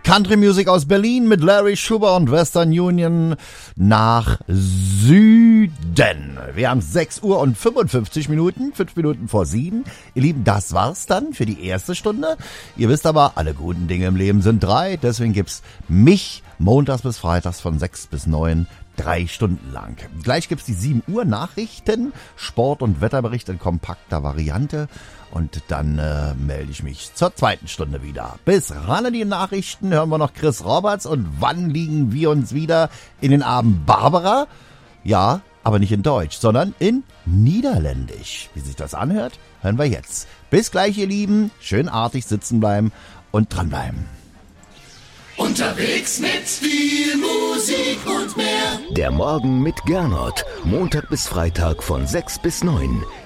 Country Music aus Berlin mit Larry Schuber und Western Union nach Süden. Wir haben 6 Uhr und 55 Minuten, 5 Minuten vor 7. Ihr Lieben, das war's dann für die erste Stunde. Ihr wisst aber, alle guten Dinge im Leben sind 3. Deswegen gibt's mich montags bis freitags von 6 bis 9, 3 Stunden lang. Gleich gibt's die 7 Uhr Nachrichten, Sport- und Wetterbericht in kompakter Variante. Und dann melde ich mich zur zweiten Stunde wieder. Bis ran an die Nachrichten hören wir noch Chris Roberts. Und wann liegen wir uns wieder in den Abend Barbara? Ja, aber nicht in Deutsch, sondern in Niederländisch. Wie sich das anhört, hören wir jetzt. Bis gleich, ihr Lieben. Schön artig sitzen bleiben und dranbleiben. Unterwegs mit viel Musik und mehr. Der Morgen mit Gernot. Montag bis Freitag von 6 bis 9.